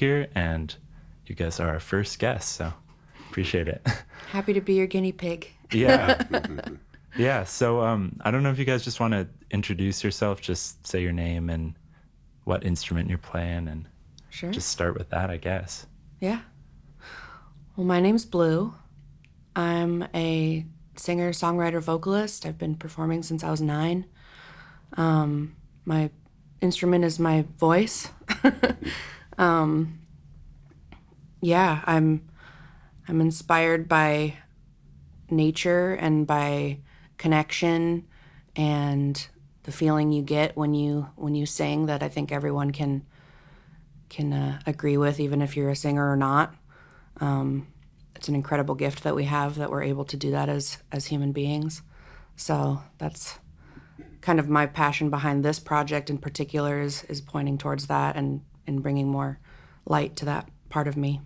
here, and you guys are our first guests, so appreciate it. Happy to be your guinea pig. Yeah. Yeah, so I don't know if you guys just want to introduce yourself, just say your name and what instrument you're playing, and Sure. just start with that, I guess. Yeah. Well, my name's Blue. I'm a singer, songwriter, vocalist. I've been performing since I was 9. My instrument is my voice. Yeah, I'm inspired by nature and by connection and the feeling you get when you sing that I think everyone can agree with, even if you're a singer or not. It's an incredible gift that we have, that we're able to do that as human beings. So that's kind of my passion behind this project in particular, is pointing towards that and bringing more light to that part of me.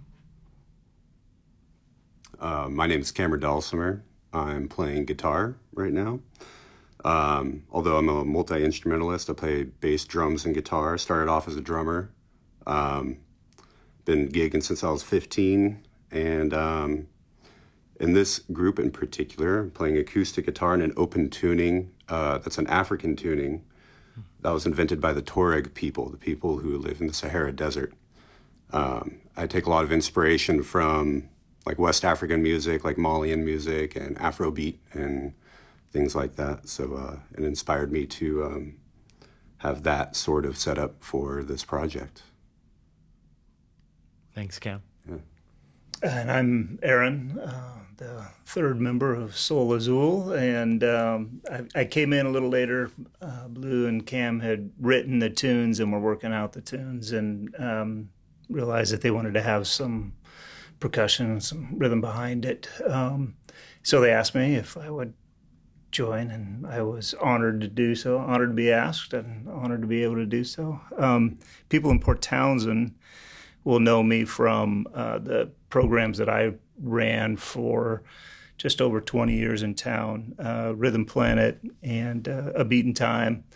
My name is Cameron Dulcimer. I'm playing guitar right now. Although I'm a multi-instrumentalist, I play bass, drums, and guitar. Started off as a drummer. Been gigging since I was 15. And in this group in particular, I'm playing acoustic guitar in an open tuning. That's an African tuning that was invented by the Tuareg people, the people who live in the Sahara Desert. I take a lot of inspiration from like West African music, like Malian music and Afrobeat and things like that. So it inspired me to have that sort of set up for this project. Thanks, Cam. Yeah. And I'm Aaron, the third member of Soul Azul, and I came in a little later. Blue and Cam had written the tunes and were working out the tunes, and realized that they wanted to have some percussion and some rhythm behind it. So they asked me if I would join, and I was honored to do so, honored to be asked, and honored to be able to do so. People in Port Townsend will know me from the programs that I ran for just over 20 years in town, Rhythm Planet and A Beat in Time,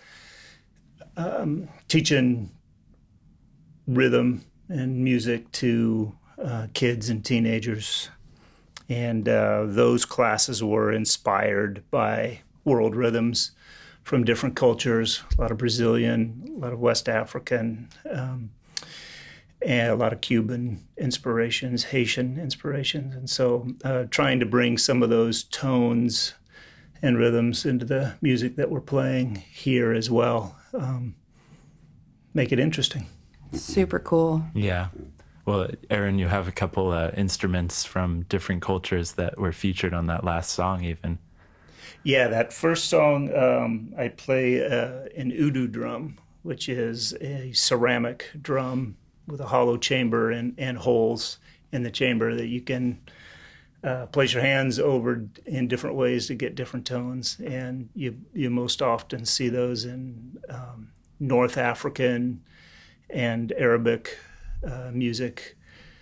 teaching rhythm and music to kids and teenagers. And those classes were inspired by world rhythms from different cultures, a lot of Brazilian, a lot of West African, and a lot of Cuban inspirations, Haitian inspirations. And so trying to bring some of those tones and rhythms into the music that we're playing here as well, make it interesting. Super cool. Yeah. Well, Aaron, you have a couple instruments from different cultures that were featured on that last song even. Yeah, that first song, I play an udu drum, which is a ceramic drum with a hollow chamber and holes in the chamber that you can place your hands over in different ways to get different tones. And you most often see those in North African and Arabic music.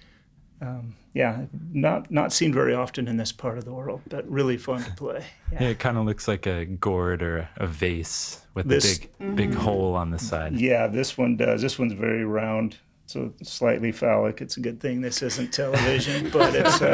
Not seen very often in this part of the world, but really fun to play. Yeah, it kind of looks like a gourd or a vase with a big hole on the side. Yeah, this one does. This one's very round, so slightly phallic. It's a good thing this isn't television, but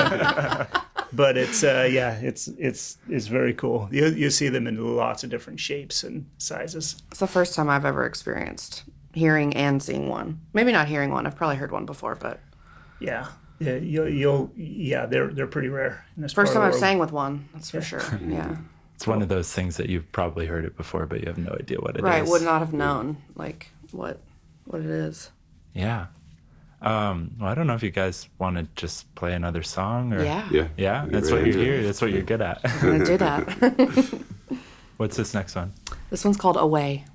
it's very cool. You see them in lots of different shapes and sizes. It's the first time I've ever experienced hearing and seeing one. Maybe not hearing one. I've probably heard one before, but yeah, they're pretty rare. In this first part time of I've the sang with one. That's for sure. Yeah. It's one of those things that you've probably heard it before, but you have no idea what it is. Right. Would not have known like what it is. Yeah. Well, I don't know if you guys want to just play another song or Yeah. Yeah, that's what you're here. That's what you're good at. I'm gonna do that. What's this next one? This one's called Away.